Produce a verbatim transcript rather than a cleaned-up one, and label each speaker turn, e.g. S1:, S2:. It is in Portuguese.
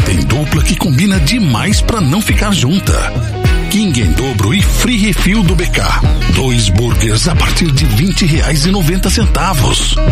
S1: tem dupla que combina demais pra não ficar junta. King em dobro e free refil do B K. Dois burgers a partir de vinte reais e noventa centavos.